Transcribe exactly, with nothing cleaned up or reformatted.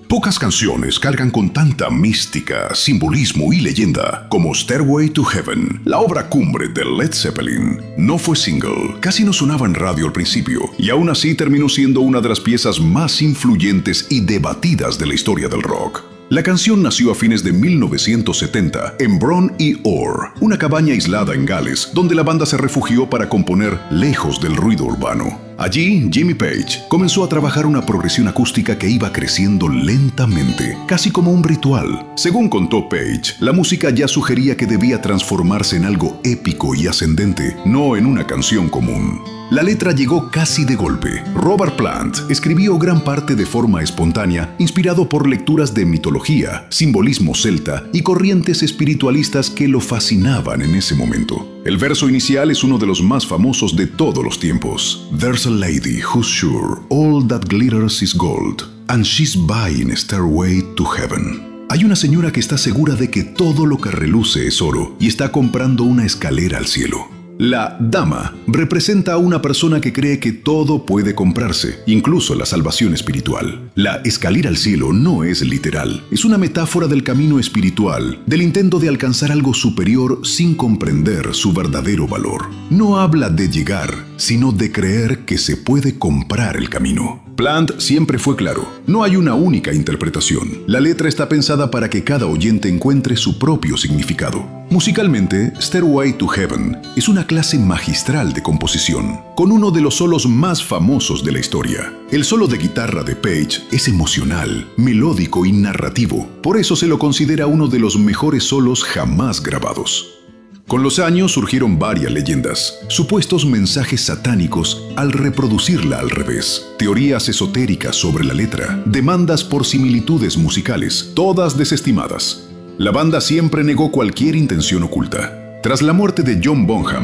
Pocas canciones cargan con tanta mística, simbolismo y leyenda como Stairway to Heaven, la obra cumbre de Led Zeppelin. No fue single, casi no sonaba en radio al principio, y aún así terminó siendo una de las piezas más influyentes y debatidas de la historia del rock. La canción nació a fines de mil novecientos setenta en Bron y Orr, una cabaña aislada en Gales, donde la banda se refugió para componer lejos del ruido urbano. Allí, Jimmy Page comenzó a trabajar una progresión acústica que iba creciendo lentamente, casi como un ritual. Según contó Page, la música ya sugería que debía transformarse en algo épico y ascendente, no en una canción común. La letra llegó casi de golpe. Robert Plant escribió gran parte de forma espontánea, inspirado por lecturas de mitología, simbolismo celta y corrientes espiritualistas que lo fascinaban en ese momento. El verso inicial es uno de los más famosos de todos los tiempos. There's a lady who's sure all that glitters is gold, and she's buying a stairway to heaven. Hay una señora que está segura de que todo lo que reluce es oro y está comprando una escalera al cielo. La dama representa a una persona que cree que todo puede comprarse, incluso la salvación espiritual. La escalera al cielo no es literal, es una metáfora del camino espiritual, del intento de alcanzar algo superior sin comprender su verdadero valor. No habla de llegar, sino de creer que se puede comprar el camino. Plant siempre fue claro, no hay una única interpretación. La letra está pensada para que cada oyente encuentre su propio significado. Musicalmente, Stairway to Heaven es una clase magistral de composición, con uno de los solos más famosos de la historia. El solo de guitarra de Page es emocional, melódico y narrativo, por eso se lo considera uno de los mejores solos jamás grabados. Con los años surgieron varias leyendas, supuestos mensajes satánicos al reproducirla al revés, teorías esotéricas sobre la letra, demandas por similitudes musicales, todas desestimadas. La banda siempre negó cualquier intención oculta. Tras la muerte de John Bonham,